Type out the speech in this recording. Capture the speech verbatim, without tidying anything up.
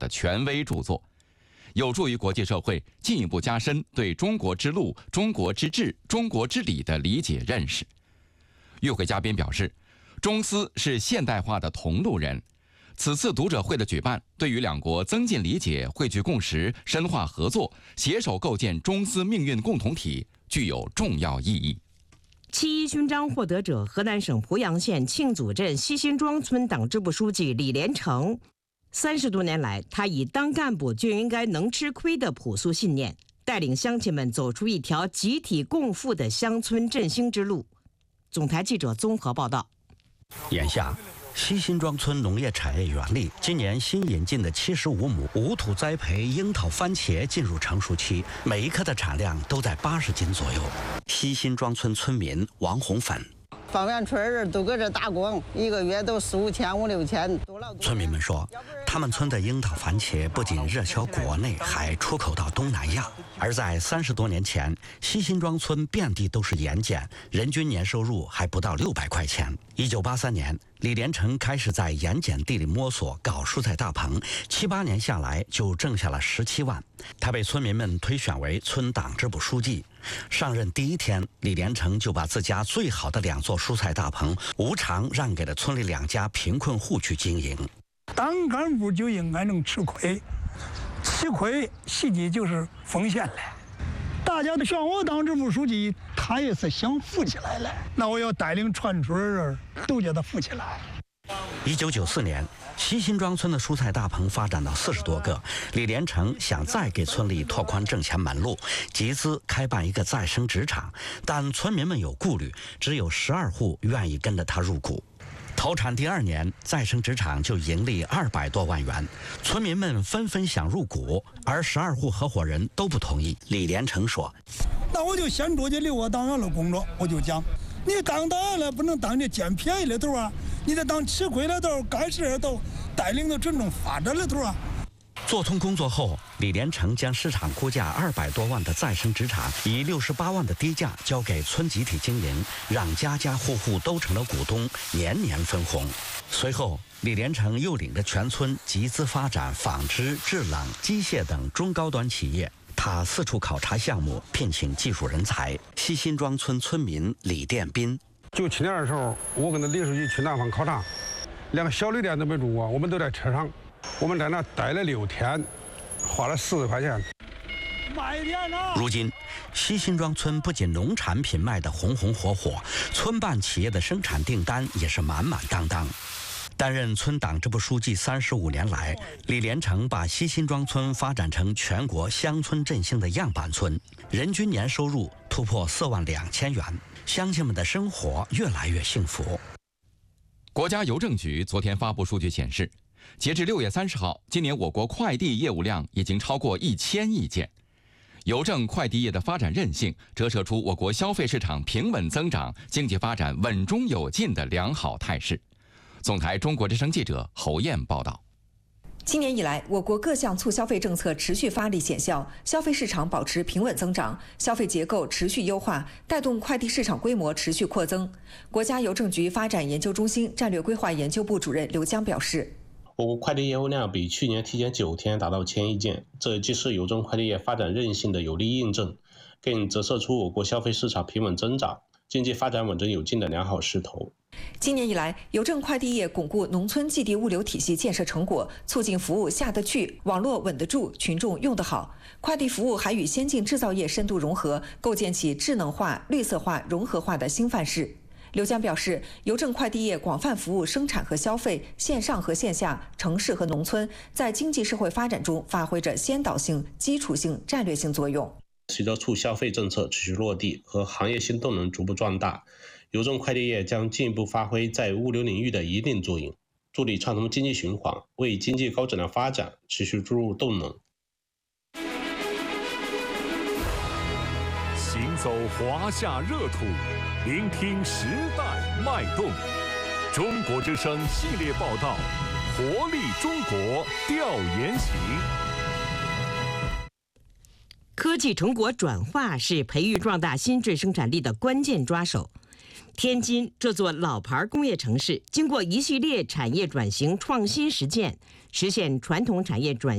权威著作，有助于国际社会进一步加深对中国之路、中国之治、中国之理的理解认识。与会嘉宾表示，中司是现代化的同路人。此次读者会的举办，对于两国增进理解、汇聚共识、深化合作、携手构建中司命运共同体，具有重要意义。 七一勋章获得者河南省濮阳县庆祖镇西辛庄村党支部书记李连成。三十多年来，他以当干部就应该能吃亏的朴素信念，带领乡亲们走出一条集体共富的乡村振兴之路。总台记者综合报道。 眼下，西辛庄村农业产业园里，今年新引进的七十五亩无土栽培樱桃番茄进入成熟期，每一颗的产量都在八十斤左右。西辛庄村村民王红粉。 方圆村人都搁这打工，一个月都四五千、五六千。 村民们说，他们村的樱桃番茄不仅热销国内，还出口到东南亚。而在三十多年前，西辛庄村遍地都是盐碱，人均年收入还不到六百块钱。一九八三年，李连成开始在盐碱地里摸索搞蔬菜大棚，七八年下来就挣下了十七万。他被村民们推选为村党支部书记。上任第一天，李连成就把自家最好的两座蔬菜大棚无偿让给了村里两家贫困户去经营。 当干部就应该能吃亏，吃亏实际就是奉献了。大家都选我当支部书记，他也是想富起来了。那我要带领全村人都叫他富起来。 一九九四年，西辛庄村的蔬菜大棚发展到四十多个，李连成想再给村里拓宽挣钱门路，集资开办一个再生纸厂，但村民们有顾虑，只有十二户愿意跟着他入股。投产第二年，再生纸厂就盈利二百多万元，村民们纷纷想入股，而十二户合伙人都不同意。李连成说：“ 那我就先出去留我党员的工作，我就讲，你当党员了不能当你捡便宜的头啊，你得当吃亏的头，干事的头，带领着群众发展的头啊。” 做通工作后，李连成将市场估价二百多万的再生纸厂以六十八万的低价交给村集体经营，让家家户户都成了股东，年年分红。随后，李连成又领着全村集资发展纺织、制冷、机械等中高端企业。他四处考察项目，聘请技术人才。西辛庄村村民李殿斌： 九七年的时候，我跟着李书记去南方考察，连个小旅店都没住过，我们都在车上。我们在那待了六天，花了四十块钱。 如今，西辛庄村不仅农产品卖得红红火火，村办企业的生产订单也是满满当当。担任村党支部书记三十五年来，李连成把西辛庄村发展成全国乡村振兴的样板村，人均年收入突破四万两千元，乡亲们的生活越来越幸福。 国家邮政局昨天发布数据显示，截至六月三十号，今年我国快递业务量已经超过一千亿件。邮政快递业的发展韧性，折射出我国消费市场平稳增长、经济发展稳中有进的良好态势。总台中国之声记者侯燕报道。 今年以来，我国各项促消费政策持续发力显效，消费市场保持平稳增长，消费结构持续优化，带动快递市场规模持续扩增。国家邮政局发展研究中心战略规划研究部主任刘江表示， 我国快递业务量比去年提前九天达到千亿件，这既是邮政快递业发展韧性的有力印证，更折射出我国消费市场平稳增长、经济发展稳中有进的良好势头。 今年以来，邮政快递业巩固农村寄递物流体系建设成果，促进服务下得去、网络稳得住、群众用得好。快递服务还与先进制造业深度融合，构建起智能化、绿色化、融合化的新范式。刘江表示，邮政快递业广泛服务生产和消费、线上和线下、城市和农村，在经济社会发展中发挥着先导性、基础性、战略性作用。 随着促消费政策持续落地和行业新动能逐步壮大，邮政快递业将进一步发挥在物流领域的一定作用，助力畅通经济循环，为经济高质量发展持续注入动能。 行走华夏热土，聆听时代脉动。中国之声系列报道，活力中国调研行。 科技成果转化是培育壮大新质生产力的关键抓手。天津这座老牌工业城市，经过一系列产业转型创新实践，实现传统产业转